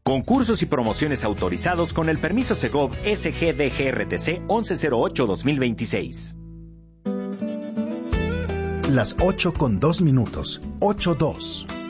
Concursos y promociones autorizados con el permiso Segov SGDGRTC 1108-2026. Las 8:02. 8:02.